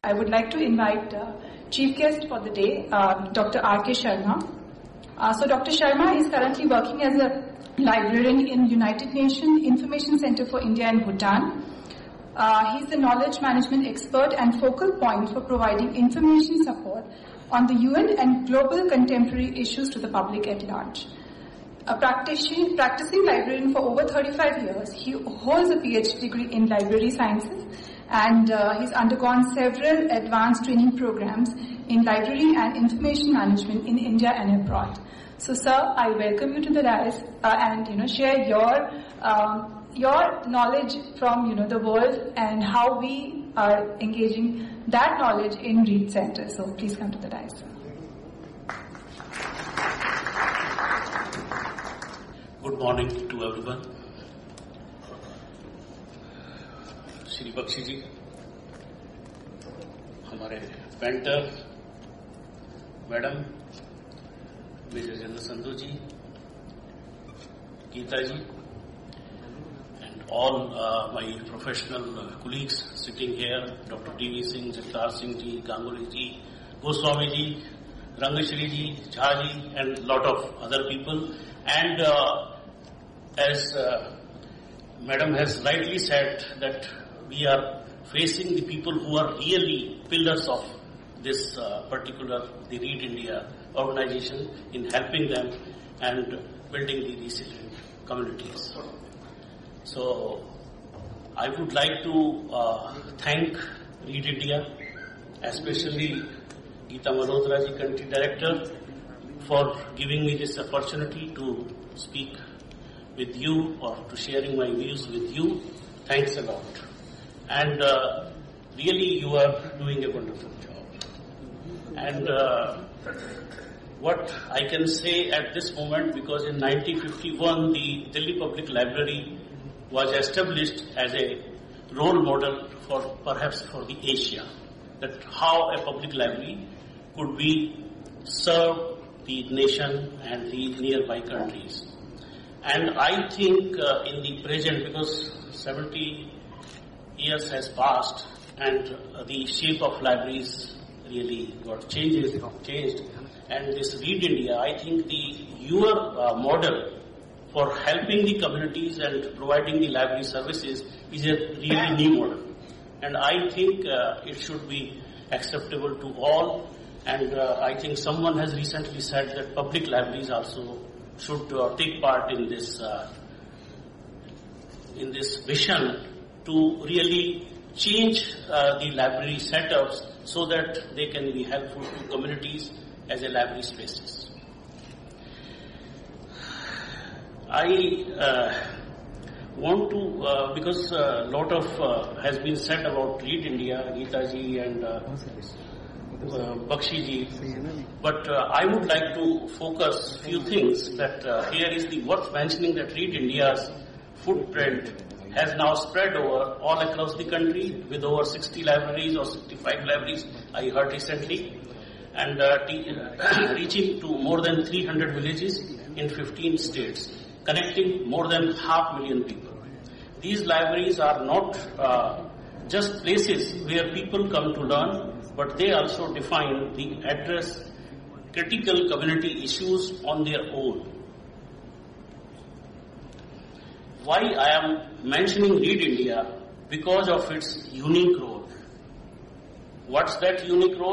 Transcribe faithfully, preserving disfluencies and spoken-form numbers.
I would like to invite uh, Chief Guest for the day, uh, Doctor R K Sharma. Uh, so Doctor Sharma is currently working as a librarian in United Nations Information Center for India and Bhutan. Uh, he is the knowledge management expert and focal point for providing information support on the U N and global contemporary issues to the public at large. A practicing, practicing librarian for over thirty-five years, he holds a PhD degree in library sciences, and uh, he's undergone several advanced training programs in library and information management in India and abroad. So, sir, I welcome you to the dais uh, and you know share your um, your knowledge from you know the world and how we are engaging that knowledge in READ Center. So, please come to the dais, sir. Good morning to everyone. Shri Bakshi जी, हमारे painter madam major general Sandhu ji, Gita ji, and all uh, my professional uh, colleagues sitting here, Doctor D V Singh, Jagtar Singh ji, Ganguly ji, Goswami ji, Rangashri ji, Jha ji, and lot of other people. And uh, as uh, Madam has rightly said that we are facing the people who are really pillars of this uh, particular, the READ India organization in helping them and building the resilient communities. So I would like to uh, thank READ India, especially Geeta Malhotra ji, Country Director, for giving me this opportunity to speak with you or to sharing my views with you. Thanks a lot. And uh, really you are doing a wonderful job. And uh, what I can say at this moment, because in nineteen fifty-one the Delhi Public Library was established as a role model for perhaps for the Asia, that how a public library could be serve the nation and the nearby countries. And I think uh, in the present, because seventy years has passed and uh, the shape of libraries really got changes, changed. And this READ India, I think the your uh, model for helping the communities and providing the library services is a really new model. And I think uh, it should be acceptable to all. And uh, I think someone has recently said that public libraries also should uh, take part in this uh, in this vision to really change uh, the library setups so that they can be helpful to communities as a library spaces. I uh, want to, uh, because a uh, lot of uh, has been said about READ India, Geeta ji and uh, uh, Bakshi ji, but uh, I would like to focus few things that uh, here is the worth mentioning that READ India's footprint has now spread over all across the country with over sixty libraries or sixty-five libraries, I heard recently, and uh, t- reaching to more than three hundred villages in fifteen states, connecting more than half million people. These libraries are not uh, just places where people come to learn, but they also define the address critical community issues on their own. Why I am mentioning READ India? Because of its unique role. What's that unique role?